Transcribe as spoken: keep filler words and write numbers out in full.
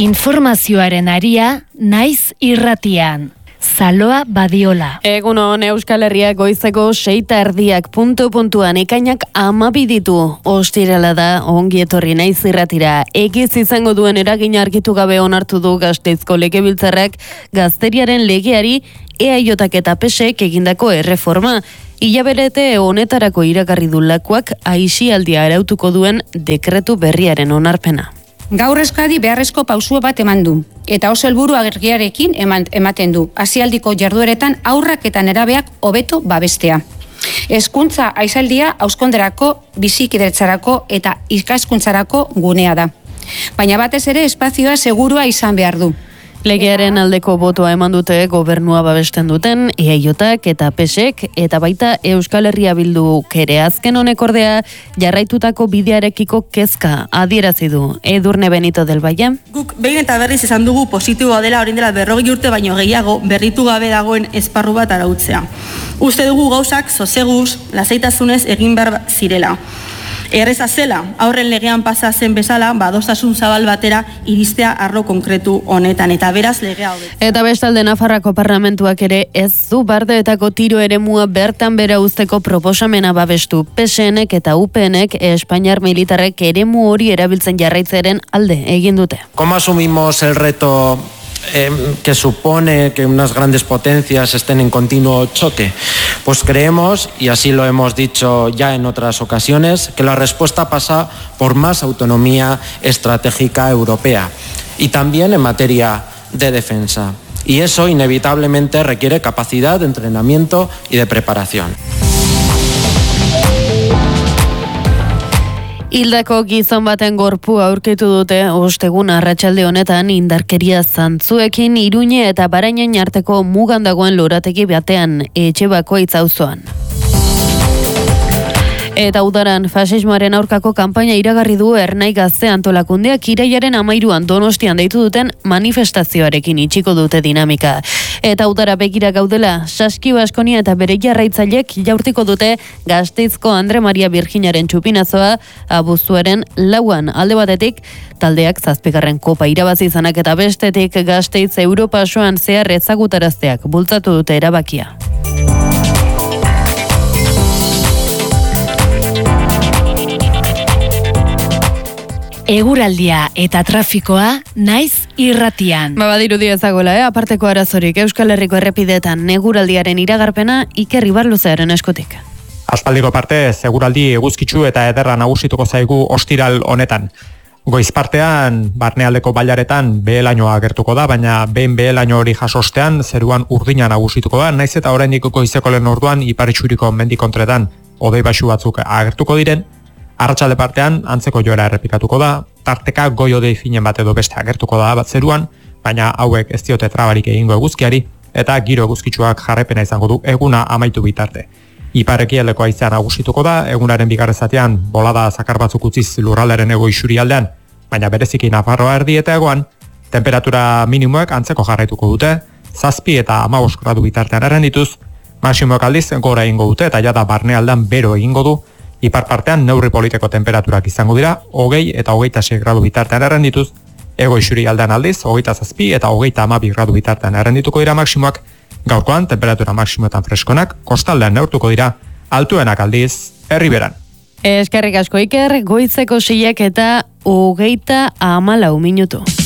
Informazioaren aria naiz irratian. Zaloa Badiola. Egunon Euskal Herria goizeko seita erdiak puntu puntuan ekainak amabi ditu. Ostirala da ongi etorri naiz irratira. Egiz izango duen eragin argitu gabe onartu du Gasteizko Legebiltzarrak gazteriaren legeari E A J eta P S ek egindako erreforma. Ilaberete honetarako iragarri du lakuak aisialdia arautuko duen dekretu berriaren onarpena. Gaur Euskadi beharrezko pausua bat eman du, eta oso helburu agergiarekin eman, ematen du, hasialdiko jardueretan aurrak eta nerabeak hobeto babestea. Hezkuntza aisialdia hauskonderako, bizikidetzarako eta ikaskuntzarako gunea da. Baina batez ere espazioa segurua izan behar du. Legearen aldeko botoa eman dute gobernua babesten duten E A J eta P S ek eta baita Euskal Herria Bilduk ere. Azken honek ordea jarraitutako bidearekiko kezka adierazi du. Edurne Benito del Valle. Guk behin eta berriz esan dugu positiboa dela orain dela berrogei urte baino gehiago berritu gabe dagoen esparru bat arautzea. Uste dugu gauzak soseguz, lasaitasunez egin behar zirela. Erreza zela, aurren legean pasa zen bezala, badostasun zabal batera iristea arlo konkretu honetan, eta beraz legea hobetzen. Eta bestalde Nafarrako parlamentuak ere ez du bardeetako tiro eremua bertan bera uzteko proposamena babestu. P S enek eta U P enek Espainiar militarrek eremu hori erabiltzen jarraitzaren alde egin dute. ¿Cómo asumimos el reto Eh, que supone que unas grandes potencias estén en continuo choque? Pues creemos, y así lo hemos dicho ya en otras ocasiones, que la respuesta pasa por más autonomía estratégica europea y también en materia de defensa. Y eso inevitablemente requiere capacidad de entrenamiento y de preparación. Hildako gizon baten gorpua aurkitu dute ostegun arratsalde honetan indarkeria zantzuekin Iruñe eta Barainen arteko mugan dagoen lorategi batean Etxebakoitz auzoan. Eta udaran fasismoaren aurkako kanpaina iragarri du Ernai Gazte antolakundeak irailaren hamairuan Donostian deitu duten manifestazioarekin itxiko dute dinamika. Eta udara begira gaudela, Saski Baskonia eta bere jarraitzailek jaurtiko dute Gasteizko Andre Maria Birjinaren txupinazoa abuztuaren lauan. Alde batetik, taldeak zazpigarren kopa irabazi izanak eta bestetik Gasteiz Europa osoan zehar ezagutarazteak bultzatu dute erabakia. Eguraldia eta trafikoa naiz irratian. Ba badirudi ezagola, eh? Aparteko arazorik Euskal Herriko errepideetan eguraldiaren iragarpena Iker Ibarluzearen eskutik. Aspaldiko parte, eguraldi eguzkitsu eta ederra nagusituko zaigu ostiral honetan. Goiz partean, barnealdeko bailaretan behelainoa agertuko da, baina behin behelaino hori jasostean zeruan urdina nagusituko da, naiz eta oraindik goizeko lehen orduan iparitsuriko mendikontretan hodei baxu batzuk agertuko diren. Arratsalde partean antzeko joera errepikatuko da, tarteka goi hodei finen bat edo beste agertuko da bat zeruan, baina hauek ez diote trabarik egingo eguzkiari, eta giro eguzkitsuak jarraipena izango du eguna amaitu bitarte. Ipar-ekialdeko haizea nagusituko da, egunaren bigarren zatean bolada zakar batzuk utziz lurralderen ego isurialdean, baina bereziki Nafarroa erdi eta egoan, temperatura minimoek antzeko jarraituko dute, zazpi eta hamabost gradu bitartean errendituz, maximoek aldiz gora egingo dute eta jada barnealdean bero egingo du. Ipar partean neurri politeko temperaturak izango dira, hogei eta hogeita sei gradu bitartean errendituz, ego isuri aldean aldiz, hogeita zazpi eta hogeita hamabi gradu bitartean errendituko dira maksimoak, gaurkoan temperatura maksimoetan freskonak, kostaldean neurtuko dira, altuenak aldiz, herriberan. Eskerrik asko Iker, goizeko seiak eta hogeita hamalau minutu.